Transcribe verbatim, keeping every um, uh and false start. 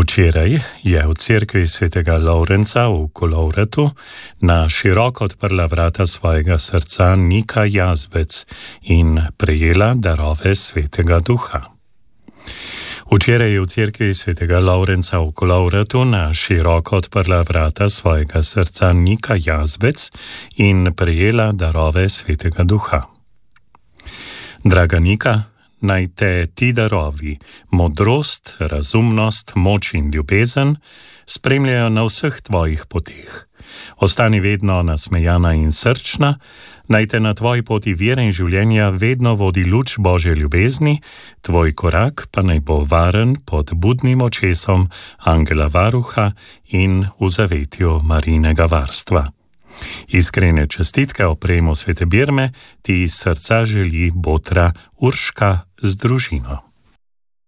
Včeraj je v cerkvi svetega Lovrenca v Kolovretu na široko odprla vrata svojega srca Nika Jazbec in prejela darove svetega duha. Včeraj je v cerkvi svetega Lovrenca v Kolovretu na široko odprla vrata svojega srca Nika Jazbec in prejela darove svetega duha. Draga Nika, naj te ti darovi, modrost, razumnost, moč in ljubezen spremljajo na vseh tvojih poteh. Ostani vedno nasmejana in srčna, naj te na tvoji poti vere in življenja vedno vodi luč Božje ljubezni, tvoj korak pa naj bo varen pod budnim očesom angela varuha in v zavetju Marijinega varstva. Iskrene čestitke o prejemu svete birme ti iz srca želi botra Urška z družino.